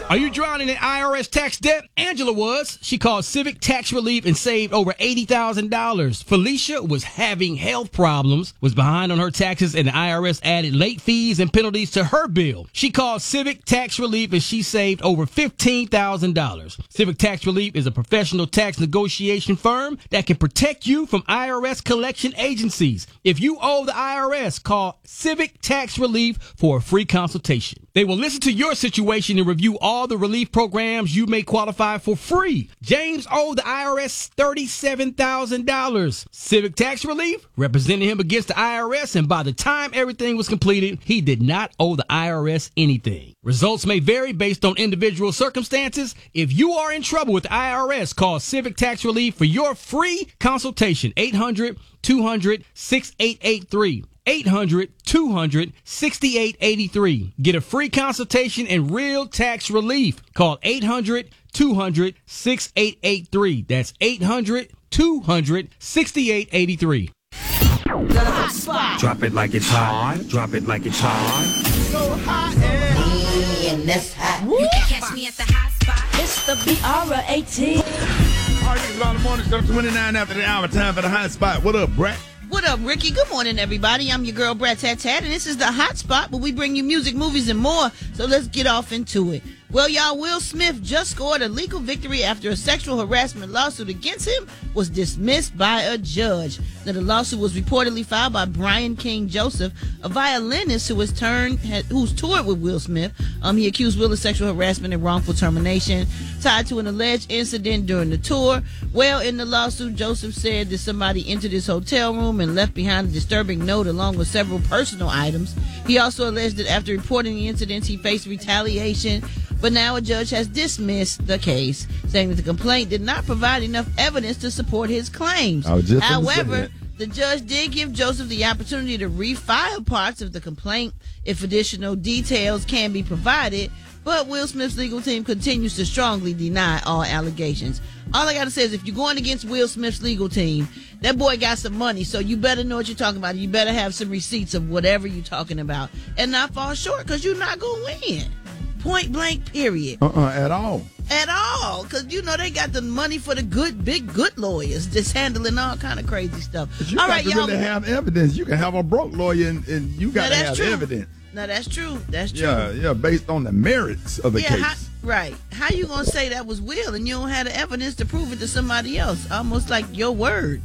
Are you drowning in IRS tax debt? Angela was. She called Civic Tax Relief and saved over $80,000. Felicia was having health problems, was behind on her taxes, and the IRS added late fees and penalties to her bill. She called Civic Tax Relief and she saved over $15,000. Civic Tax Relief is a professional tax negotiation firm that can protect you from IRS collection agencies. If you owe the IRS, call Civic Tax Relief for a free consultation. They will listen to your situation and review all the relief programs you may qualify for free. James owed the IRS $37,000. Civic Tax Relief represented him against the IRS, and by the time everything was completed, he did not owe the IRS anything. Results may vary based on individual circumstances. If you are in trouble with the IRS, call Civic Tax Relief for your free consultation. 800-200-6883. 800-200-6883. Get a free consultation and real tax relief. Call 800-200-6883. That's 800-200-6883. The hot spot. Drop it like it's hot. Drop it like it's hot. So hot and this hot. You can catch me at the hot spot. It's the BR18. All right, it's on the morning stuff. 29 after the hour. Time for the hot spot. What up, Brett? What up, Ricky? Good morning, everybody. I'm your girl, Brat Tat Tat, and this is the Hot Spot, where we bring you music, movies, and more. So let's get off into it. Well, y'all, Will Smith just scored a legal victory after a sexual harassment lawsuit against him was dismissed by a judge. Now, the lawsuit was reportedly filed by Brian King Joseph, a violinist who's toured with Will Smith. He accused Will of sexual harassment and wrongful termination tied to an alleged incident during the tour. Well, in the lawsuit, Joseph said that somebody entered his hotel room and left behind a disturbing note along with several personal items. He also alleged that after reporting the incidents, he faced retaliation. But now a judge has dismissed the case, saying that the complaint did not provide enough evidence to support his claims. However, the judge did give Joseph the opportunity to refile parts of the complaint if additional details can be provided. But Will Smith's legal team continues to strongly deny all allegations. All I got to say is if you're going against Will Smith's legal team, that boy got some money, so you better know what you're talking about. You better have some receipts of whatever you're talking about and not fall short, because you're not going to win. Point blank, period. At all. At all. Because, you know, they got the money for the big good lawyers just handling all kind of crazy stuff. But you all got right, to y'all. really have evidence. You can have a broke lawyer and you got to have true. evidence. Now, that's true. That's true. Yeah, based on the merits of the case. Right. How you going to say that was Will and you don't have the evidence to prove it to somebody else? Almost like your word.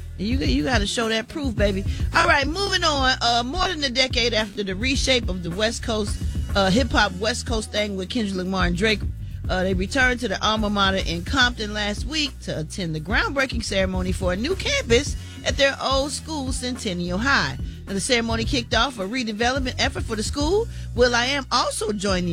You got to show that proof, baby. All right, moving on. More than a decade after the reshape of the West Coast hip-hop West Coast thing with Kendrick Lamar and Drake, they returned to the alma mater in Compton last week to attend the groundbreaking ceremony for a new campus at their old school, Centennial High. Now, the ceremony kicked off a redevelopment effort for the school. will.i.am also joined the